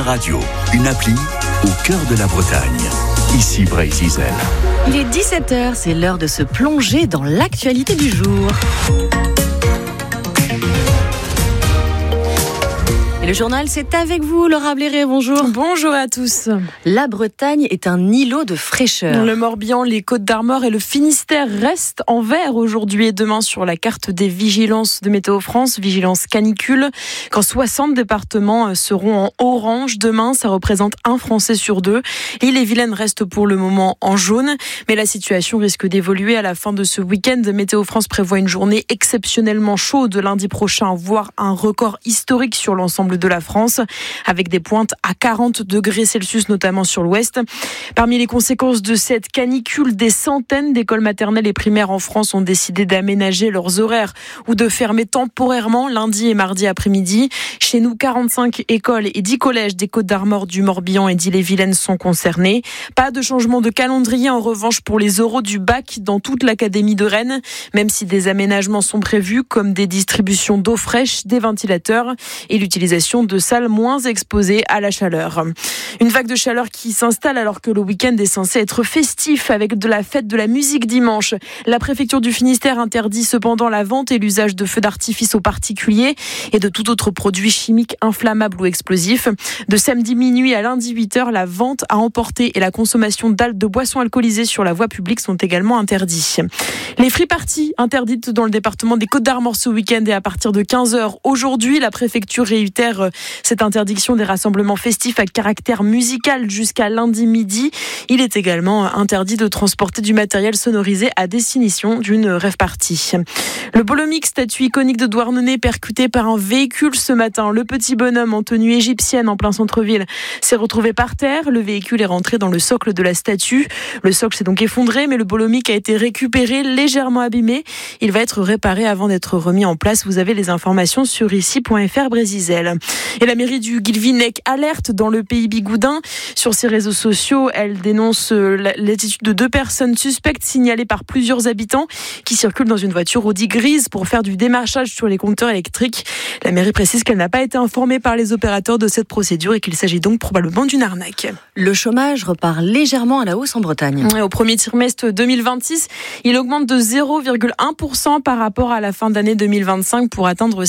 Radio, une appli au cœur de la Bretagne. Ici Brésil. Il est 17h, c'est l'heure de se plonger dans l'actualité du jour. Et le journal, c'est avec vous, Laura Bléré, bonjour. Bonjour à tous. La Bretagne est un îlot de fraîcheur. Le Morbihan, les Côtes-d'Armor et le Finistère restent en vert aujourd'hui et demain sur la carte des vigilances de Météo France, vigilance canicule. Quand 60 départements seront en orange demain, ça représente un Français sur deux. L'Île-et-Vilaine reste pour le moment en jaune, mais la situation risque d'évoluer à la fin de ce week-end. Météo France prévoit une journée exceptionnellement chaude lundi prochain, voire un record historique sur l'ensemble de la France, avec des pointes à 40 degrés Celsius, notamment sur l'ouest. Parmi les conséquences de cette canicule, des centaines d'écoles maternelles et primaires en France ont décidé d'aménager leurs horaires ou de fermer temporairement lundi et mardi après-midi. Chez nous, 45 écoles et 10 collèges des Côtes-d'Armor, du Morbihan et d'Île-et-Vilaine sont concernés. Pas de changement de calendrier en revanche pour les oraux du bac dans toute l'académie de Rennes, même si des aménagements sont prévus comme des distributions d'eau fraîche, des ventilateurs et l'utilisation de salles moins exposées à la chaleur. Une vague de chaleur qui s'installe alors que le week-end est censé être festif avec de la fête de la musique dimanche. La préfecture du Finistère interdit cependant la vente et l'usage de feux d'artifice aux particuliers et de tout autre produit chimique inflammable ou explosif. De samedi minuit à lundi 8h, la vente à emporter et la consommation de boissons alcoolisées sur la voie publique sont également interdits. Les free-parties interdites dans le département des Côtes-d'Armor ce week-end et à partir de 15h. Aujourd'hui, la préfecture réitère cette interdiction des rassemblements festifs à caractère musical jusqu'à lundi midi. Il est également interdit de transporter du matériel sonorisé à destination d'une rave-party. Le Bolomix, statue iconique de Douarnenez, percuté par un véhicule ce matin. Le petit bonhomme en tenue égyptienne en plein centre-ville s'est retrouvé par terre. Le véhicule est rentré dans le socle de la statue. Le socle s'est donc effondré, mais le Bolomix a été récupéré, légèrement abîmé. Il va être réparé avant d'être remis en place. Vous avez les informations sur ici.fr Brésil. Et la mairie du Guilvinec alerte dans le pays bigoudin. Sur ses réseaux sociaux, elle dénonce l'attitude de 2 personnes suspectes signalées par plusieurs habitants qui circulent dans une voiture Audi grise pour faire du démarchage sur les compteurs électriques. La mairie précise qu'elle n'a pas été informée par les opérateurs de cette procédure et qu'il s'agit donc probablement d'une arnaque. Le chômage repart légèrement à la hausse en Bretagne. Au premier trimestre 2026, il augmente de 0,1% par rapport à la fin d'année 2025 pour atteindre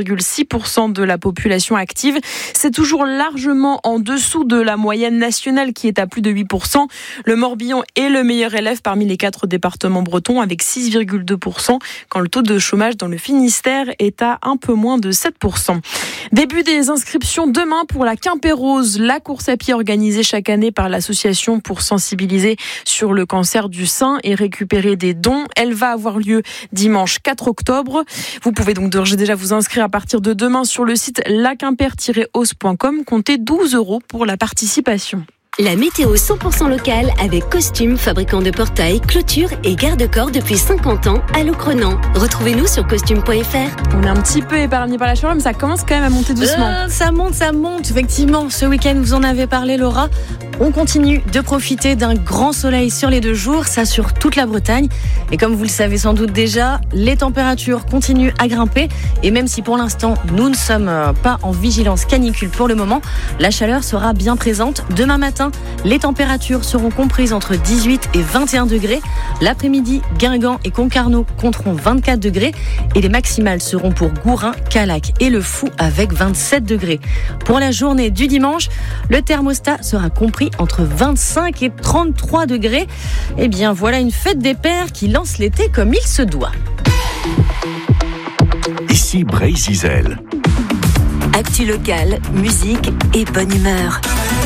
6,6% de la population active. C'est toujours largement en dessous de la moyenne nationale qui est à plus de 8%. Le Morbihan est le meilleur élève parmi les 4 départements bretons avec 6,2%, quand le taux de chômage dans le Finistère est à un peu moins de 7%. Début des inscriptions demain pour la Quimper-Rose, la course à pied organisée chaque année par l'association pour sensibiliser sur le cancer du sein et récupérer des dons. Elle va avoir lieu dimanche 4 octobre. Vous pouvez donc déjà vous inscrire à partir de demain sur le site laquimper-ose.com. Comptez 12 € pour la participation. La météo 100% locale avec Costume, fabricant de portails, clôtures et garde-corps depuis 50 ans à Locronan. Retrouvez-nous sur costume.fr. On est un petit peu épargné par la chaleur, mais ça commence quand même à monter doucement. Ça monte. Effectivement, ce week-end, vous en avez parlé, Laura. On continue de profiter d'un grand soleil sur les 2 jours, ça sur toute la Bretagne. Et comme vous le savez sans doute déjà, les températures continuent à grimper. Et même si pour l'instant, nous ne sommes pas en vigilance canicule pour le moment, la chaleur sera bien présente. Demain matin, les températures seront comprises entre 18 et 21 degrés. L'après-midi, Guingamp et Concarneau compteront 24 degrés. Et les maximales seront pour Gourin, Callac et Le Fou avec 27 degrés. Pour la journée du dimanche, le thermostat sera compris entre 25 et 33 degrés. Eh bien, voilà une fête des pères qui lance l'été comme il se doit. Ici Brésil. Actu locale, musique et bonne humeur.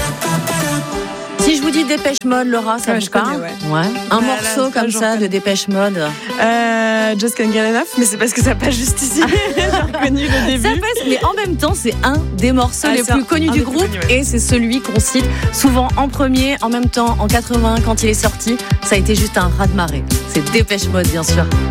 Si je vous dis Dépêche Mode, Laura, ça vous parle ? Ouais. Un morceau comme ça de Dépêche Mode. Just Can't Get Enough, mais c'est parce que ça passe juste ici. J'ai reconnu le début. Ça passe, mais en même temps, c'est un des morceaux les plus connus du groupe et c'est celui qu'on cite souvent en premier, en même temps en 80 quand il est sorti. Ça a été juste un raz-de-marée. C'est Dépêche Mode, bien sûr.